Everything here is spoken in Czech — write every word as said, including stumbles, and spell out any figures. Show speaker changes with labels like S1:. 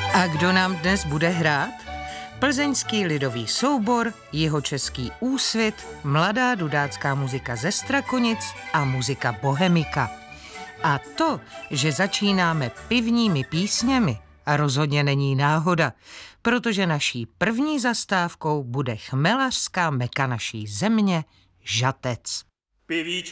S1: A kdo nám dnes bude hrát? Plzeňský lidový soubor, jihočeský Úsvit, mladá dudácká muzika ze Strakonic a muzika Bohemika. A to, že začínáme pivními písněmi, a rozhodně není náhoda, protože naší první zastávkou bude chmelařská meka naší země, Žatec.
S2: Pivíčko